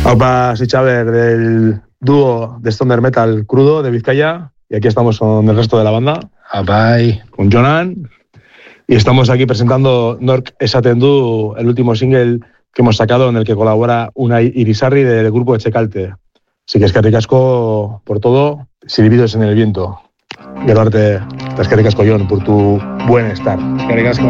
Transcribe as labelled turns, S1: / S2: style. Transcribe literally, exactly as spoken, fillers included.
S1: Opa, soy Xaver del dúo de Stoner Metal Crudo de Vizcaya y aquí estamos con el resto de la banda.
S2: Apai.
S1: Con Jonan. Y estamos aquí presentando Nork Esaten Du, el último single que hemos sacado en el que colabora Unai Irisarri del grupo Etxekalte. Así que eskerrik asko por todo, Silbidos en el viento. Gero arte, eskerrik asko Jon por tu buen estar.
S2: Eskerrik asko.